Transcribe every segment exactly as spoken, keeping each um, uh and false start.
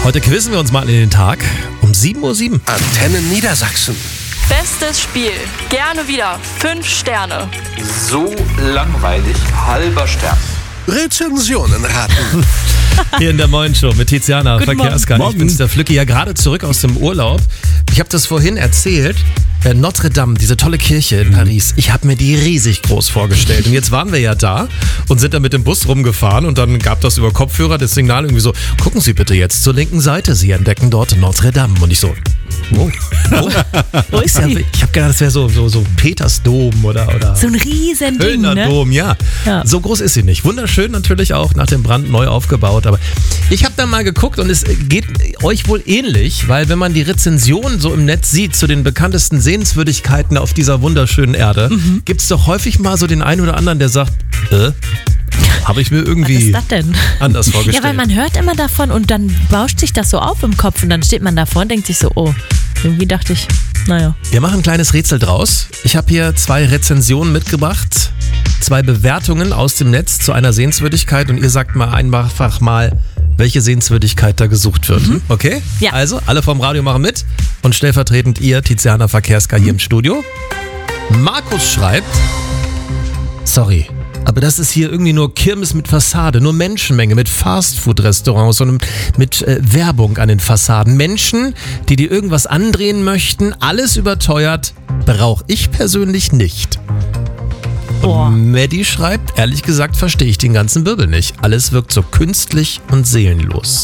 Heute quizzen wir uns mal in den Tag um sieben Uhr sieben. Antenne Niedersachsen. Bestes Spiel. Gerne wieder. Fünf Sterne. So langweilig. Halber Stern. Rezensionen raten. Hier in der Moin Show mit Tiziana, Verkehrsguide. Ich bin's, der Flücki, ja gerade zurück aus dem Urlaub. Ich habe das vorhin erzählt. Äh, Notre Dame, diese tolle Kirche in Paris. Ich habe mir die riesig groß vorgestellt. Und jetzt waren wir ja da und sind dann mit dem Bus rumgefahren und dann gab das über Kopfhörer das Signal irgendwie so, gucken Sie bitte jetzt zur linken Seite, Sie entdecken dort Notre Dame. Und ich so, wo? Wo, wo ist sie? Ich habe gedacht, das wäre so, so, so Petersdom oder, oder so ein riesen Ding, Kölner ne? Dom, ja. Ja. So groß ist sie nicht. Wunderschön natürlich auch, nach dem Brand neu aufgebaut. Aber ich habe da mal geguckt und es geht euch wohl ähnlich, weil wenn man die Rezension so im Netz sieht zu den bekanntesten Sehenswürdigkeiten auf dieser wunderschönen Erde, mhm. gibt es doch häufig mal so den einen oder anderen, der sagt, äh, habe ich mir irgendwie Was ist das denn? anders vorgestellt. Ja, weil man hört immer davon und dann bauscht sich das so auf im Kopf und dann steht man davor und denkt sich so, oh, irgendwie dachte ich, naja. Wir machen ein kleines Rätsel draus. Ich habe hier zwei Rezensionen mitgebracht, zwei Bewertungen aus dem Netz zu einer Sehenswürdigkeit und ihr sagt mal einfach mal, welche Sehenswürdigkeit da gesucht wird. Mhm. Okay? Ja. Also, alle vom Radio machen mit und stellvertretend ihr, Tiziana Verkehrsguide, hier im Studio. Markus schreibt, sorry, aber das ist hier irgendwie nur Kirmes mit Fassade, nur Menschenmenge mit Fastfood-Restaurants und mit äh, Werbung an den Fassaden. Menschen, die dir irgendwas andrehen möchten, alles überteuert, brauche ich persönlich nicht. Boah. Und Maddie schreibt, ehrlich gesagt verstehe ich den ganzen Wirbel nicht. Alles wirkt so künstlich und seelenlos.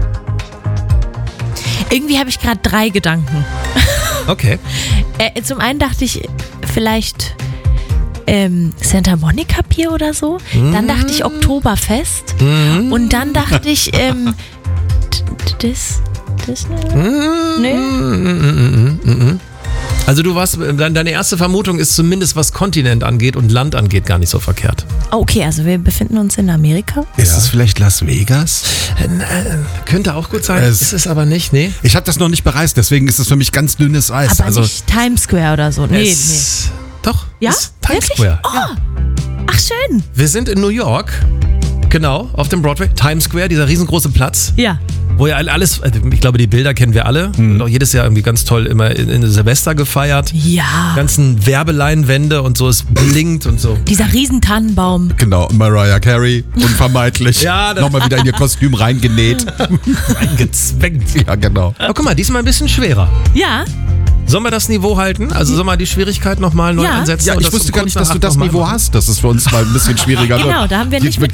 Irgendwie habe ich gerade drei Gedanken. Okay. Äh, zum einen dachte ich vielleicht ähm, Santa Monica Pier oder so. Mm. Dann dachte ich Oktoberfest. Mm. Und dann dachte ich ähm, das, das, mm. nee. Mm, mm, mm, mm. Also du warst, deine erste Vermutung ist zumindest, was Kontinent angeht und Land angeht, gar nicht so verkehrt. Oh, okay, also wir befinden uns in Amerika. Ist ja. es vielleicht Las Vegas? Äh, könnte auch gut sein, es ist es aber nicht, nee. Ich habe das noch nicht bereist, deswegen ist es für mich ganz dünnes Eis. Aber also nicht Times Square oder so. Nee, es, nee. Doch, Ja? ist Times Wirklich? Square. Oh. Ja. Ach, schön. Wir sind in New York, genau, auf dem Broadway, Times Square, dieser riesengroße Platz. Ja. Wo ja alles, ich glaube, die Bilder kennen wir alle. Mhm. Und auch jedes Jahr irgendwie ganz toll immer in, in Silvester gefeiert. Ja. Ganzen Werbeleinwände und so, es blinkt und so. Dieser riesen Tannenbaum. genau, Mariah Carey, unvermeidlich. Ja, das- nochmal wieder in ihr Kostüm reingenäht. Eingezwängt. ja, genau. Aber guck mal, diesmal ein bisschen schwerer. Ja. Sollen wir das Niveau halten? Also sollen wir die Schwierigkeit nochmal neu Ja. ansetzen? Ja, und ich das wusste um gar kurz nicht, dass nach du acht das noch mal Niveau machen? hast. Das ist für uns mal ein bisschen schwieriger. Genau, da haben wir nicht Wir mit